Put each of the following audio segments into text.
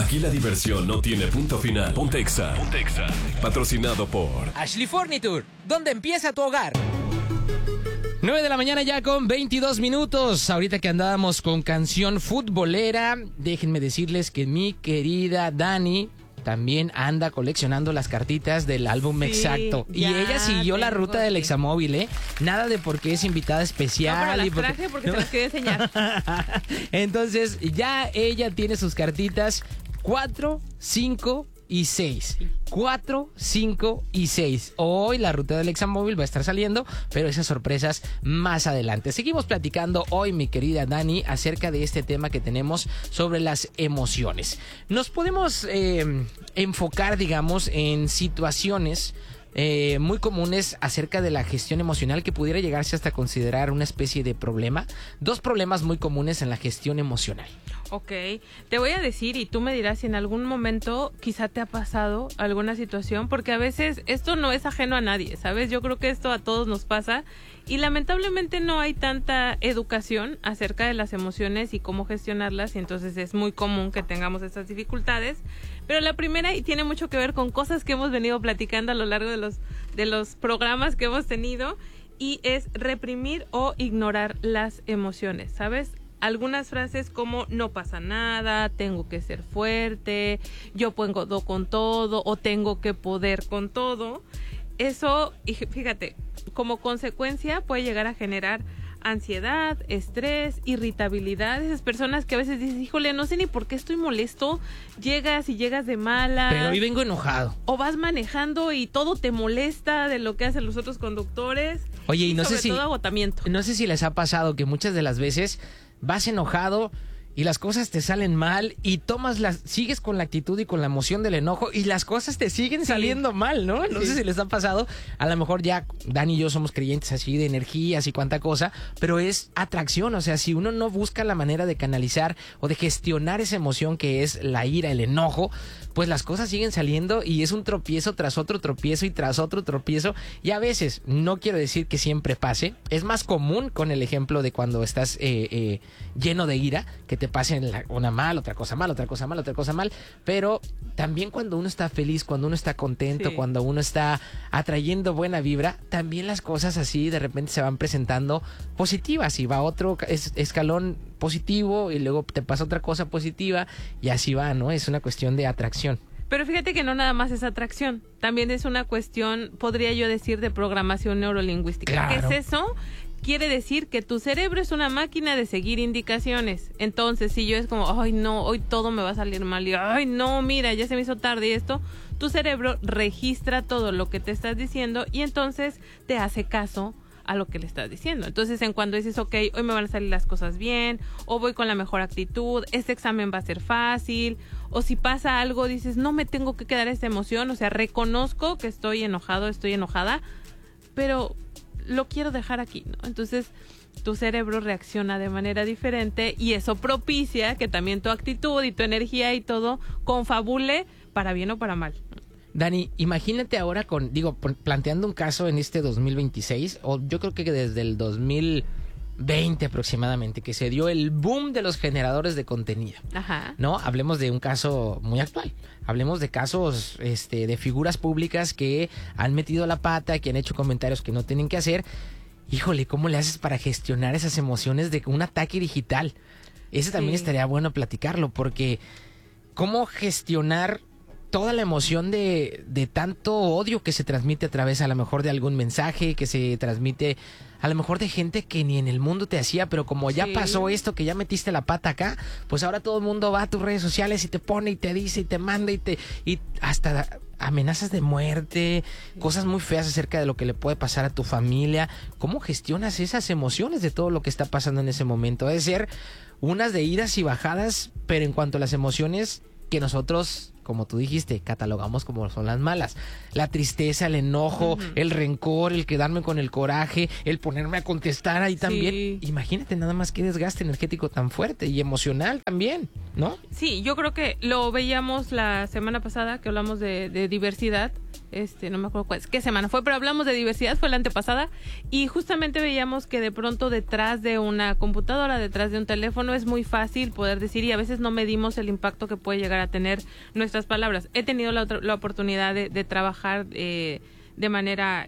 Aquí la diversión no tiene punto final. Ponte Exa. Patrocinado por Ashley Furniture, donde empieza tu hogar. 9 de la mañana ya con 22 minutos. Ahorita que andábamos con canción futbolera, déjenme decirles que mi querida Dani también anda coleccionando las cartitas del álbum exacto. Y ella siguió la ruta del Examóvil, ¿eh? Nada de porque es invitada especial. No, pero las traje porque se las quería enseñar. Entonces, ya ella tiene sus cartitas 4, 5 y 6. 4, 5 y 6. Hoy la ruta del Examóvil va a estar saliendo, pero esas sorpresas más adelante. Seguimos platicando hoy, mi querida Dani, acerca de este tema que tenemos sobre las emociones. Nos podemos enfocar, digamos, en situaciones muy comunes acerca de la gestión emocional que pudiera llegarse hasta considerar una especie de problema. 2 problemas muy comunes en la gestión emocional. Ok, te voy a decir y tú me dirás si en algún momento quizá te ha pasado alguna situación, porque a veces esto no es ajeno a nadie, ¿sabes? Yo creo que esto a todos nos pasa y lamentablemente no hay tanta educación acerca de las emociones y cómo gestionarlas, y entonces es muy común que tengamos estas dificultades. Pero la primera, y tiene mucho que ver con cosas que hemos venido platicando a lo largo de los programas que hemos tenido, y es reprimir o ignorar las emociones, ¿sabes? Algunas frases como no pasa nada, tengo que ser fuerte, yo puedo con todo o tengo que poder con todo. Eso, y fíjate, como consecuencia puede llegar a generar ansiedad, estrés, irritabilidad. Esas personas que a veces dices, híjole, no sé ni por qué estoy molesto, llegas de malas. Pero hoy vengo enojado. O vas manejando y todo te molesta de lo que hacen los otros conductores. Oye, y no sé si... todo agotamiento. No sé si les ha pasado que muchas de las veces vas enojado y las cosas te salen mal y sigues con la actitud y con la emoción del enojo y las cosas te siguen saliendo mal, ¿no? No sé si les ha pasado. A lo mejor ya Dani y yo somos creyentes así de energías y cuánta cosa, pero es atracción. O sea, si uno no busca la manera de canalizar o de gestionar esa emoción que es la ira, el enojo, pues las cosas siguen saliendo y es un tropiezo tras otro tropiezo y tras otro tropiezo. Y a veces, no quiero decir que siempre pase, es más común con el ejemplo de cuando estás lleno de ira, que te pasen una mal, otra cosa mal, otra cosa mal, otra cosa mal, pero también cuando uno está feliz, cuando uno está contento, cuando uno está atrayendo buena vibra, también las cosas así de repente se van presentando positivas y va otro escalón positivo y luego te pasa otra cosa positiva y así va, ¿no? Es una cuestión de atracción. Pero fíjate que no nada más es atracción, también es una cuestión, podría yo decir, de programación neurolingüística. Claro. ¿Qué es eso? Quiere decir que tu cerebro es una máquina de seguir indicaciones. Entonces, si yo es como, ay no, hoy todo me va a salir mal, y ay no, mira, ya se me hizo tarde y esto, tu cerebro registra todo lo que te estás diciendo y entonces te hace caso a lo que le estás diciendo. Entonces, en cuando dices, ok, hoy me van a salir las cosas bien, o voy con la mejor actitud, este examen va a ser fácil, o si pasa algo, dices, no me tengo que quedar esta emoción, o sea, reconozco que estoy enojado, estoy enojada, pero lo quiero dejar aquí, ¿no? Entonces, tu cerebro reacciona de manera diferente y eso propicia que también tu actitud y tu energía y todo confabule para bien o para mal. Dani, imagínate ahora planteando un caso en este 2026, o yo creo que desde el 2020 aproximadamente, que se dio el boom de los generadores de contenido. Ajá. ¿No? Hablemos de un caso muy actual. Hablemos de casos de figuras públicas que han metido la pata, que han hecho comentarios que no tienen que hacer. Híjole, ¿cómo le haces para gestionar esas emociones de un ataque digital? Ese también estaría bueno platicarlo, porque ¿cómo gestionar toda la emoción de tanto odio que se transmite a través a lo mejor de algún mensaje, que se transmite a lo mejor de gente que ni en el mundo te hacía, pero como ya pasó esto, que ya metiste la pata acá, pues ahora todo el mundo va a tus redes sociales y te pone y te dice y te manda y hasta amenazas de muerte, cosas muy feas acerca de lo que le puede pasar a tu familia. ¿Cómo gestionas esas emociones de todo lo que está pasando en ese momento? Debe ser unas de idas y bajadas, pero en cuanto a las emociones que nosotros, como tú dijiste, catalogamos como son las malas. La tristeza, el enojo, el rencor, el quedarme con el coraje, el ponerme a contestar ahí también. Imagínate nada más qué desgaste energético tan fuerte y emocional también, ¿no? Sí, yo creo que lo veíamos la semana pasada que hablamos de diversidad. no me acuerdo qué semana fue, pero hablamos de diversidad, fue la antepasada, y justamente veíamos que de pronto detrás de una computadora, detrás de un teléfono, es muy fácil poder decir, y a veces no medimos el impacto que puede llegar a tener nuestras palabras. He tenido la oportunidad de trabajar de manera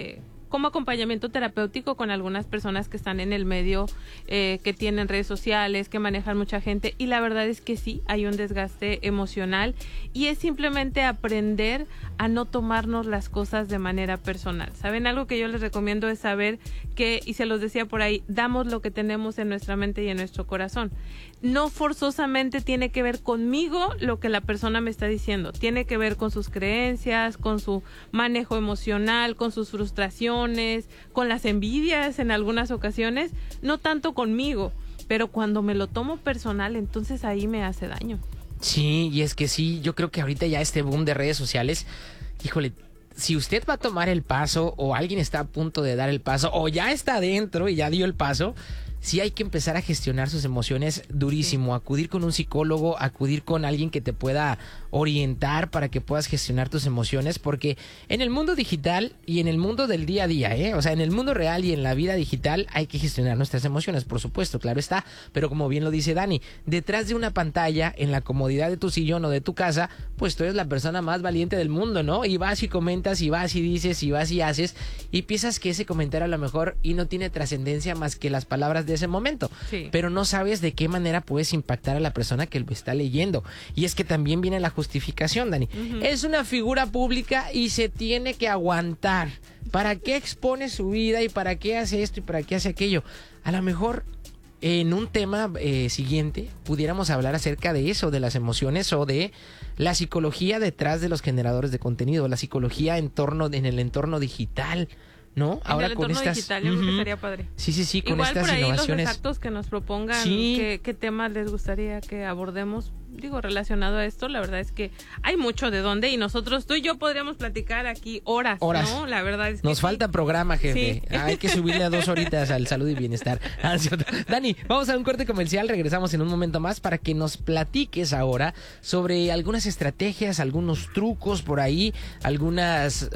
como acompañamiento terapéutico con algunas personas que están en el medio, que tienen redes sociales, que manejan mucha gente, y la verdad es que sí, hay un desgaste emocional, y es simplemente aprender a no tomarnos las cosas de manera personal. ¿Saben? Algo que yo les recomiendo es saber que, y se los decía por ahí, damos lo que tenemos en nuestra mente y en nuestro corazón. No forzosamente tiene que ver conmigo lo que la persona me está diciendo, tiene que ver con sus creencias, con su manejo emocional, con sus frustraciones, con las envidias en algunas ocasiones, no tanto conmigo, pero cuando me lo tomo personal, entonces ahí me hace daño. Sí, y es que sí, yo creo que ahorita ya este boom de redes sociales, híjole, si usted va a tomar el paso, o alguien está a punto de dar el paso, o ya está adentro y ya dio el paso, sí hay que empezar a gestionar sus emociones durísimo, acudir con un psicólogo, acudir con alguien que te pueda orientar para que puedas gestionar tus emociones, porque en el mundo digital y en el mundo del día a día, o sea, en el mundo real y en la vida digital hay que gestionar nuestras emociones, por supuesto, claro está, pero como bien lo dice Dani, detrás de una pantalla, en la comodidad de tu sillón o de tu casa, pues tú eres la persona más valiente del mundo, ¿no? Y vas y comentas, y vas y dices, y vas y haces, y piensas que ese comentario a lo mejor y no tiene trascendencia más que las palabras de ese momento, sí, pero no sabes de qué manera puedes impactar a la persona que lo está leyendo. Y es que también viene la justificación, Dani. Es una figura pública y se tiene que aguantar. ¿Para qué expone su vida y para qué hace esto y para qué hace aquello? A lo mejor en un tema siguiente pudiéramos hablar acerca de eso, de las emociones o de la psicología detrás de los generadores de contenido, la psicología en el entorno digital, ¿no? En el entorno digital, yo creo que sería padre. Sí, con igual estas por ahí innovaciones. los exactos que nos propongan, Sí. qué temas les gustaría que abordemos, digo, relacionado a esto. La verdad es que hay mucho de dónde, y nosotros, tú y yo podríamos platicar aquí horas. ¿No? La verdad es que nos falta programa, jefe. Sí. Hay que subirle a 2 horitas al salud y bienestar. Dani, vamos a un corte comercial, regresamos en un momento más para que nos platiques ahora sobre algunas estrategias, algunos trucos por ahí, algunas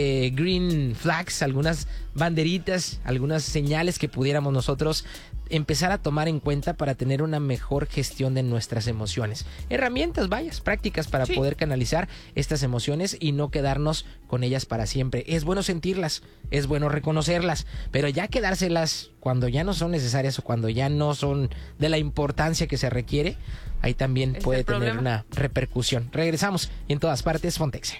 green flags, algunas banderitas, algunas señales que pudiéramos nosotros empezar a tomar en cuenta para tener una mejor gestión de nuestras emociones. Herramientas, prácticas para poder canalizar estas emociones y no quedarnos con ellas para siempre. Es bueno sentirlas, es bueno reconocerlas, pero ya quedárselas cuando ya no son necesarias o cuando ya no son de la importancia que se requiere, ahí también puede tener una repercusión. Regresamos y en todas partes, Fontex.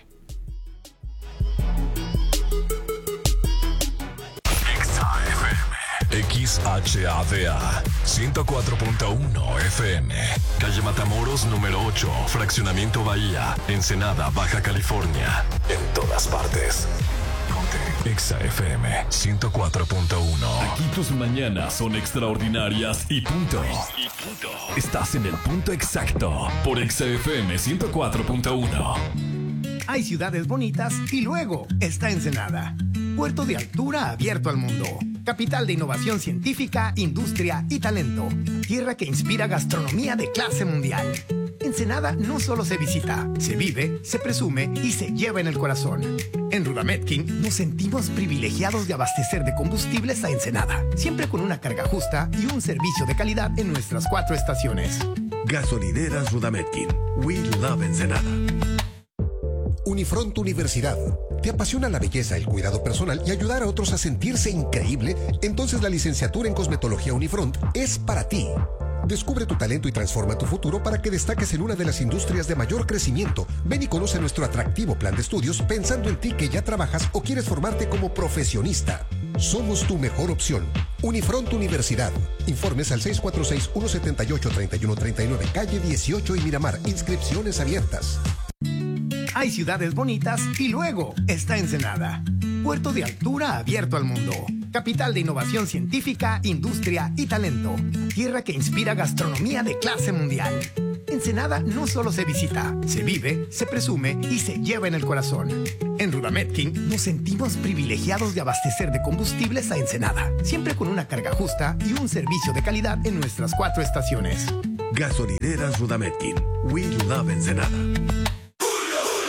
XHADA 104.1 FM, calle Matamoros número 8, fraccionamiento Bahía, Ensenada, Baja California. En todas partes. Ponte XFM 104.1. Aquí tus mañanas son extraordinarias y punto. Estás en el punto exacto por XFM 104.1. Hay ciudades bonitas y luego está Ensenada. Puerto de altura abierto al mundo. Capital de innovación científica, industria y talento. Tierra que inspira gastronomía de clase mundial. Ensenada no solo se visita, se vive, se presume y se lleva en el corazón. En Rudametkin nos sentimos privilegiados de abastecer de combustibles a Ensenada, siempre con una carga justa y un servicio de calidad en nuestras 4 estaciones. Gasolineras Rudametkin. We love Ensenada. Unifront Universidad. ¿Te apasiona la belleza, el cuidado personal y ayudar a otros a sentirse increíble? Entonces la licenciatura en Cosmetología Unifront es para ti. Descubre tu talento y transforma tu futuro para que destaques en una de las industrias de mayor crecimiento. Ven y conoce nuestro atractivo plan de estudios pensando en ti que ya trabajas o quieres formarte como profesionista. Somos tu mejor opción. Unifront Universidad. Informes al 646-178-3139, calle 18 y Miramar. Inscripciones abiertas. Hay ciudades bonitas y luego está Ensenada. Puerto de altura abierto al mundo. Capital de innovación científica, industria y talento. Tierra que inspira gastronomía de clase mundial. Ensenada no solo se visita, se vive, se presume y se lleva en el corazón. En Rudametkin nos sentimos privilegiados de abastecer de combustibles a Ensenada, siempre con una carga justa y un servicio de calidad en nuestras 4 estaciones. Gasolineras Rudametkin. We love Ensenada.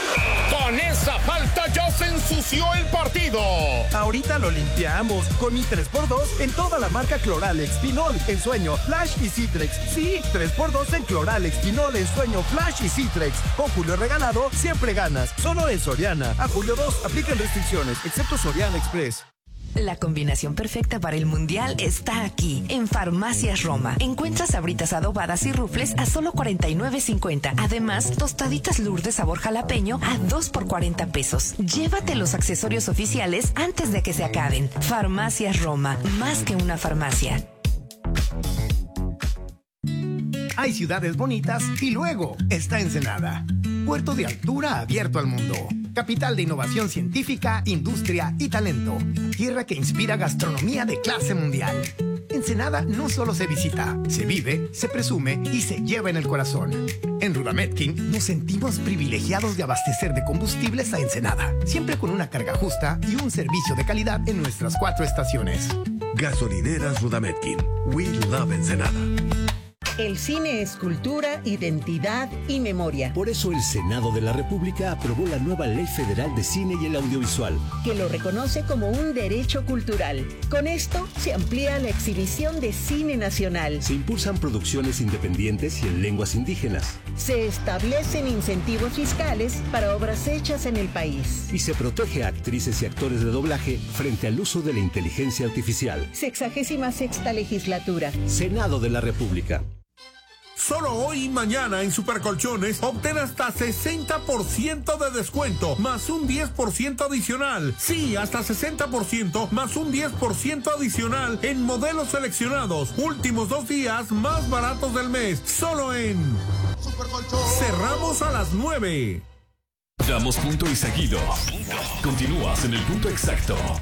Con esa falta ya se ensució el partido. Ahorita lo limpiamos con mi 3x2 en toda la marca Cloralex, Pinol, Ensueño, Flash y Citrex. Sí, 3x2 en Cloralex, Pinol, Ensueño, Flash y Citrex. Con Julio regalado, siempre ganas. Solo en Soriana. A julio 2, aplican restricciones, excepto Soriana Express. La combinación perfecta para el Mundial está aquí, en Farmacias Roma. Encuentras sabritas adobadas y rufles a solo $49.50. Además, tostaditas Lourdes sabor jalapeño a 2 por $40. Llévate los accesorios oficiales antes de que se acaben. Farmacias Roma, más que una farmacia. Hay ciudades bonitas y luego está Ensenada. Puerto de altura abierto al mundo. Capital de innovación científica, industria y talento. Tierra que inspira gastronomía de clase mundial. Ensenada no solo se visita, se vive, se presume y se lleva en el corazón. En Rudametkin nos sentimos privilegiados de abastecer de combustibles a Ensenada, siempre con una carga justa y un servicio de calidad en nuestras 4 estaciones. Gasolineras Rudametkin. We love Ensenada. El cine es cultura, identidad y memoria. Por eso el Senado de la República aprobó la nueva Ley Federal de Cine y el Audiovisual, que lo reconoce como un derecho cultural. Con esto se amplía la exhibición de cine nacional. Se impulsan producciones independientes y en lenguas indígenas. Se establecen incentivos fiscales para obras hechas en el país. Y se protege a actrices y actores de doblaje frente al uso de la inteligencia artificial. 66ª legislatura. Senado de la República. Solo hoy y mañana en Supercolchones obtén hasta 60% de descuento, más un 10% adicional. Sí, hasta 60% más un 10% adicional en modelos seleccionados. Últimos 2 días más baratos del mes. Solo en Supercolchones. Cerramos a las 9. Damos punto y seguido. Continúas en el punto exacto.